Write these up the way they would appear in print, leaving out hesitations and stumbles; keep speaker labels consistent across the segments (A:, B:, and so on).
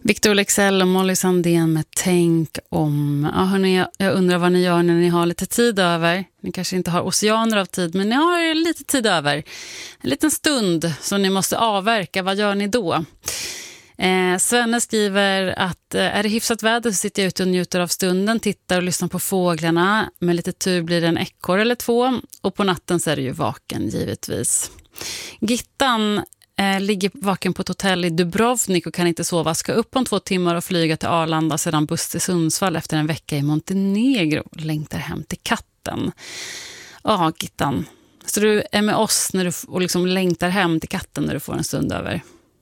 A: Victor Leksell och Molly Sandén med Tänk om. Ja, hörni, jag undrar vad ni gör när ni har lite tid över. Ni kanske inte har oceaner av tid, men ni har lite tid över. En liten stund som ni måste avverka. Vad gör ni då? Svenne skriver att är det hyfsat väder så sitter jag ute och njuter av stunden, tittar och lyssnar på fåglarna. Med lite tur blir det en ekorre eller två. Och på natten så är det ju vaken, givetvis. Gittan ligger vaken på ett hotell i Dubrovnik och kan inte sova. Ska upp om 2 timmar och flyga till Arlanda, sedan buss till Sundsvall efter en vecka i Montenegro. Längtar hem till katten. Ja, Gittan. Så du är med oss när du och liksom längtar hem till katten när du får en stund över.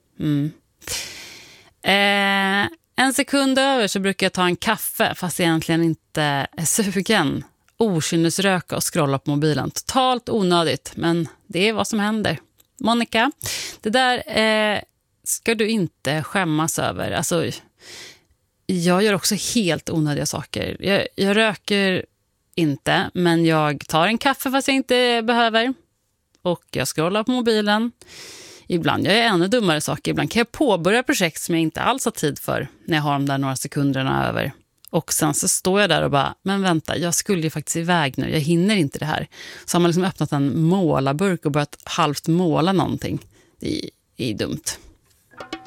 A: En sekund över så brukar jag ta en kaffe fast jag egentligen inte är sugen. Okynnesröka och scrolla på mobilen. Totalt onödigt, men det är vad som händer. Monica, det där ska du inte skämmas över. Alltså, jag gör också helt onödiga saker. Jag röker inte, men jag tar en kaffe fast jag inte behöver. Och jag scrollar på mobilen. Ibland gör jag ännu dummare saker. Ibland kan jag påbörja projekt som jag inte alls har tid för när jag har de där några sekunderna över. Och sen så står jag där och bara, men vänta, jag skulle ju faktiskt iväg nu. Jag hinner inte det här. Så har man liksom öppnat en målarburk och börjat halvt måla någonting. Det är dumt.